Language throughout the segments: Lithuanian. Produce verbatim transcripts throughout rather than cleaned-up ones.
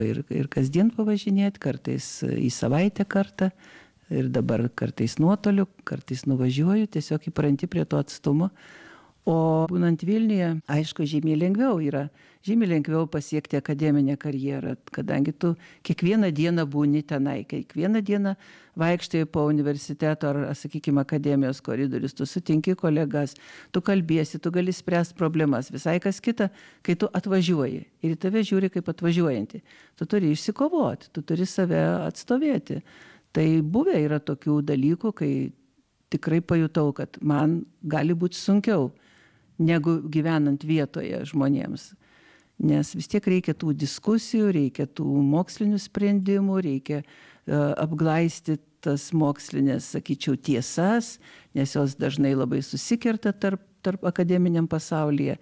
Ir, ir kasdien pavažinėti, kartais į savaitę kartą. Ir dabar kartais nuotoliu, kartais nuvažiuoju, tiesiog įpranti prie to atstumo. O būnant Vilniuje, aišku, žymiai lengviau yra, žymiai lengviau pasiekti akademinę karjerą, kadangi tu kiekvieną dieną būni tenai, kiekvieną dieną vaikštai po universiteto ar, sakykime, akademijos koridorius, tu sutinki kolegas, tu kalbėsi, tu gali spręsti problemas, visai kas kita, kai tu atvažiuoji ir į tave žiūri kaip atvažiuojantį. Tu turi išsikovoti, tu turi save atstovėti. Tai buvę yra tokių dalykų, kai tikrai pajutau, kad man gali būti sunkiau negu gyvenant vietoje žmonėms. Nes vis tiek reikia tų diskusijų, reikia tų mokslinių sprendimų, reikia uh, apglaisti tas mokslinės, sakyčiau, tiesas, nes jos dažnai labai susikerta tarp, tarp akademiniam pasaulyje.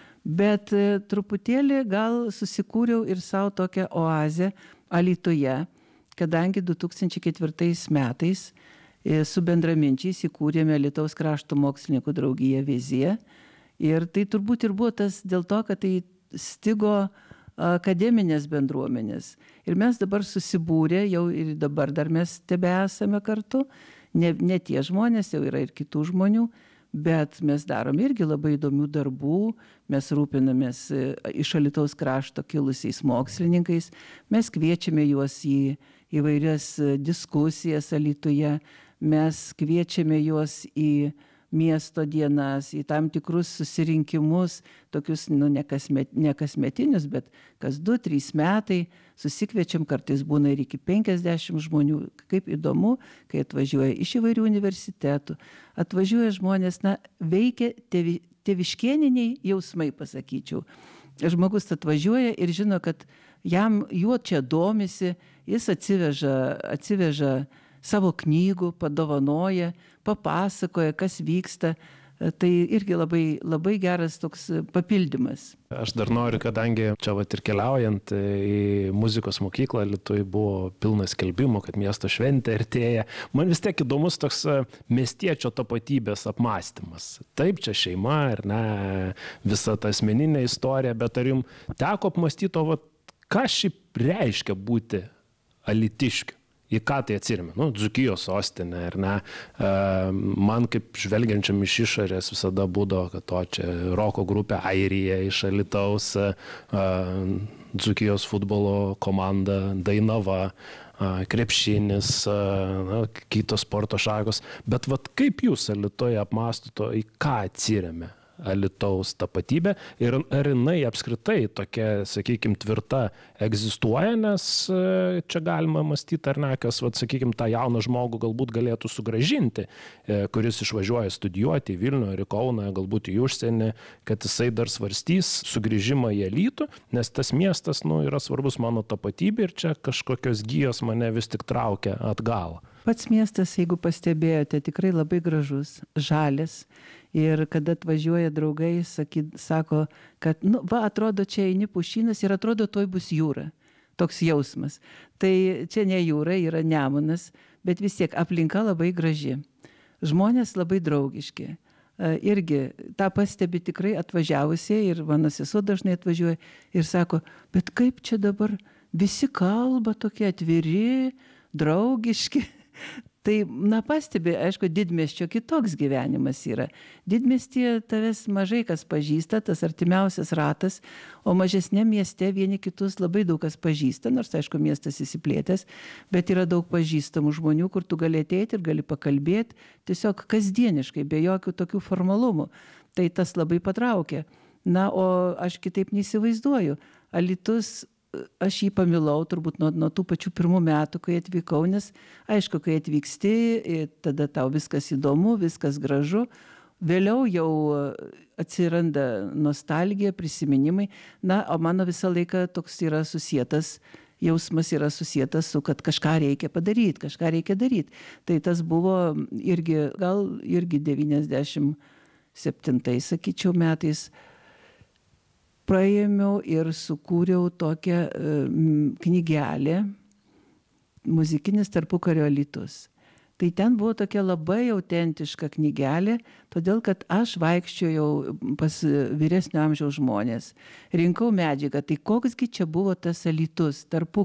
Bet uh, truputėlį gal susikūriau ir savo tokią oazę Alytuje, kadangi du tūkstančiai ketvirtais metais su bendraminčiais įkūrėme Alytaus krašto mokslininkų draugiją Vizija. Ir tai turbūt ir buvo tas dėl to, kad tai stigo akademinės bendruomenės. Ir mes dabar susibūrė, jau ir dabar dar mes tebe esame kartu. Ne, ne tie žmonės, jau yra ir kitų žmonių, bet mes darom irgi labai įdomių darbų, mes rūpinamės iš Alytaus krašto kilusiais mokslininkais, mes kviečiame juos į įvairias diskusijas Alytuje, mes kviečiame juos į miesto dienas, į tam tikrus susirinkimus, tokius, nu, ne, kasmet, ne kasmetinius, bet kas du, trys metai, susikviečiam, kartais būna ir iki penkiasdešimt žmonių. Kaip įdomu, kai atvažiuoja iš įvairių universitetų, atvažiuoja žmonės, na, veikia tėvi, tėviškieniniai jausmai, pasakyčiau. Žmogus atvažiuoja ir žino, kad jam juo čia domisi, jis atsiveža, atsiveža savo knygų, padovanoja, papasakoja, kas vyksta. Tai irgi labai, labai geras toks papildymas. Aš dar noriu, kadangi čia vat ir keliaujant į muzikos mokyklą, Alytuje buvo pilnas skelbimų, kad miesto šventė artėja. Man vis tiek įdomus toks miestiečio tapatybės apmąstymas. Taip, čia šeima ir ne, visa ta asmeninė istorija, bet ar jums teko apmąstyti, o vat, ką šiaip reiškia būti alytiškiu? Į ką tai atsiremia? Nu, Dzūkijos sostinė, ar ne? Man kaip žvelgiančiam iš išorės visada būdavo, kad to čia roko grupė Airija iš Alytaus, Dzūkijos futbolo komanda Dainava, krepšinis, na, kitos sporto šakos. Bet vat kaip jūs Alytuje apmąstote, į ką atsiremia Alytaus tapatybė ir ar jinai apskritai tokia, sakykime, tvirta egzistuoja, nes čia galima mąstyti, ar ne, kas, vat, sakykime, tą jauną žmogų galbūt galėtų sugrąžinti, kuris išvažiuoja studijuoti į Vilnių ar į Kauną, galbūt į užsienį, kad jisai dar svarstys sugrįžimą į Alytų, nes tas miestas, nu, yra svarbus mano tapatybė ir čia kažkokios gijos mane vis tik traukia atgal. Pats miestas, jeigu pastebėjote, tikrai labai gražus, žalias. Ir kada atvažiuoja draugai, saky, sako, kad, nu, va, atrodo, čia eini pušynas ir atrodo, toj bus jūra. Toks jausmas. Tai čia ne jūra, yra Nemunas, bet vis tiek aplinka labai graži. Žmonės labai draugiški. Irgi tą pastebi tikrai atvažiavusiai ir mano sesuo dažnai atvažiuoja ir sako, bet kaip čia dabar visi kalba tokie atviri, draugiški. Tai, na, pastebi, aišku, didmiesčio kitoks gyvenimas yra. Didmiestyje tavęs mažai kas pažįsta, tas artimiausias ratas, o mažesnė mieste vieni kitus labai daug kas pažįsta, nors, aišku, miestas įsiplėtęs, bet yra daug pažįstamų žmonių, kur tu gali ateiti ir gali pakalbėti tiesiog kasdieniškai, be jokių tokių formalumų. Tai tas labai patraukia. Na, o aš kitaip neįsivaizduoju. Alytus, aš jį pamilau turbūt nuo, nuo tų pačių pirmų metų, kai atvykau, nes aišku, kai atvyksti, tada tau viskas įdomu, viskas gražu. Vėliau jau atsiranda nostalgija, prisiminimai. Na, o mano visą laiką toks yra susietas, jausmas yra susietas su, kad kažką reikia padaryti, kažką reikia daryti. Tai tas buvo irgi, gal irgi devyniasdešimt septintais, sakyčiau, metais. Praėmiau ir sukūriau tokią e, knygelę Muzikinis tarpukario Alytus. Tai ten buvo tokia labai autentiška knygelė, todėl kad aš vaikščiojau pas vyresnio amžiaus žmonės, rinkau medžiagą, tai koksgi čia buvo tas Alytus, tarpu